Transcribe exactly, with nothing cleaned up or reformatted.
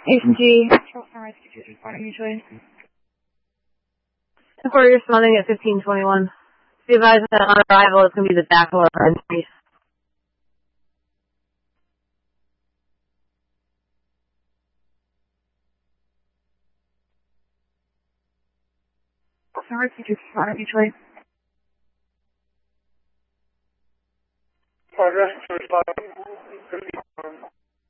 H G. Usually. For your responding at fifteen twenty-one. Be advised that on arrival it's going to be the back door for entry. Sorry, could you respond usually? Progress to respond.